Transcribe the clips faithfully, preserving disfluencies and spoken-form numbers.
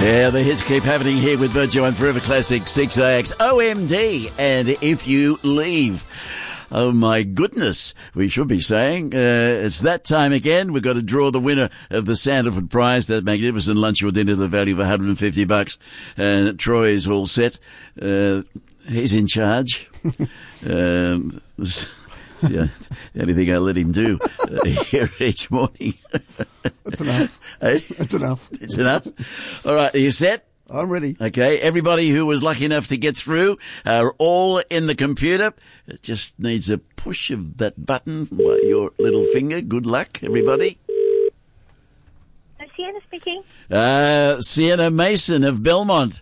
Yeah, the hits keep happening here with Virgin and Forever Classic six A X O M D. And if you leave, oh my goodness, we should be saying, uh, it's that time again. We've got to draw the winner of the Sandalford prize, that magnificent lunch or dinner to the value of one hundred fifty bucks. And Troy's all set. Uh, he's in charge. um, Yeah, the only thing I let him do uh, here each morning. That's enough. Hey? That's enough. It's enough. All right, are you set? I'm ready. Okay, everybody who was lucky enough to get through are all in the computer. It just needs a push of that button by your little finger. Good luck, everybody. Uh, Sienna speaking. Uh, Sienna Mason of Belmont.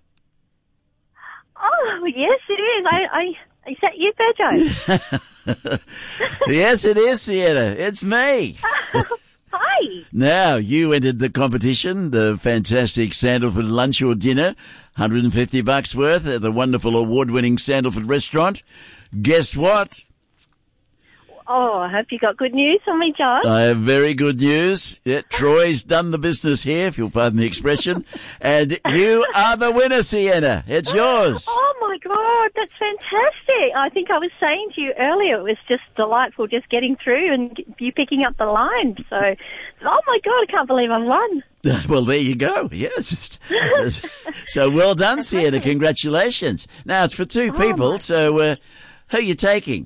Oh, yes, it is. I, I, is that you, Virgo? Yes, it is, Sienna. It's me. Hi. Now, you entered the competition, the fantastic Sandalford lunch or dinner, one hundred fifty bucks worth at the wonderful award-winning Sandalford restaurant. Guess what? Oh, I hope you got good news for me, John. I have very good news. Yeah, Troy's done the business here, if you'll pardon the expression. And you are the winner, Sienna. It's yours. Oh, my God, that's fantastic. I think I was saying to you earlier, it was just delightful just getting through and you picking up the line. So, oh, my God, I can't believe I've won. Well, there you go. Yes. So well done, Sienna. Congratulations. Now, it's for two people, so uh, who are you taking?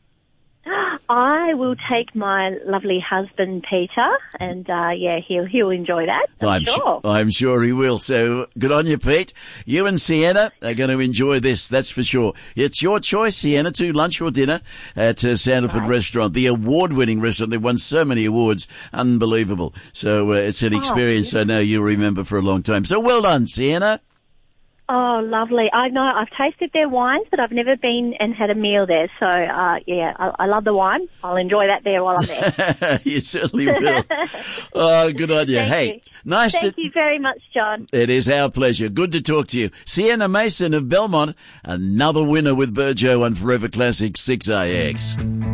I will take my lovely husband, Peter, and, uh, yeah, he'll, he'll enjoy that, I'm, I'm sure. Su- I'm sure he will. So good on you, Pete. You and Sienna are going to enjoy this, that's for sure. It's your choice, Sienna, to lunch or dinner at uh, Sandalford Right. Restaurant, the award-winning restaurant. They've won so many awards. Unbelievable. So uh, it's an Oh, experience I know you'll remember for a long time. So well done, Sienna. Oh, lovely. I know I've tasted their wines, but I've never been and had a meal there. So, uh, yeah, I, I love the wine. I'll enjoy that there while I'm there. You certainly will. Oh, good on you. Thank hey, you. nice Thank to... you very much, John. It is our pleasure. Good to talk to you. Sienna Mason of Belmont, another winner with Burjo on Forever Classic six A X.